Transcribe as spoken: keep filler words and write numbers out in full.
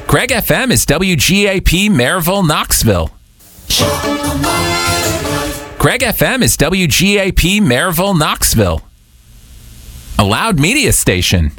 Greg F M is W G A P Maryville, Knoxville. Greg F M is W G A P Maryville, Knoxville. A Loud Media station.